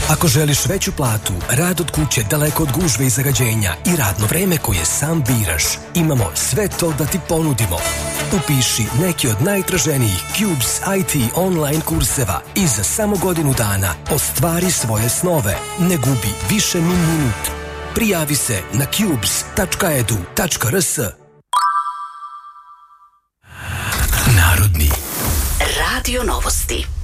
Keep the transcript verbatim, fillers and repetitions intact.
Ako želiš veću platu, rad od kuće daleko od gužve i zagađenja i radno vreme koje sam biraš, imamo sve to da ti ponudimo. Upiši neki od najtraženijih Cubes I T online kurseva i za samo godinu dana ostvari svoje snove. Ne gubi više ni minut. Prijavi se na cubes tačka edu tačka rs. Narodni Radio Novosti.